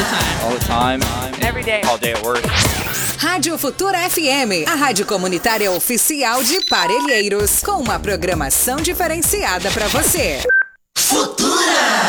the time. All the time. Every day. All day at work. Rádio Futura FM, a rádio comunitária oficial de Parelheiros, com uma programação diferenciada para você. Futura!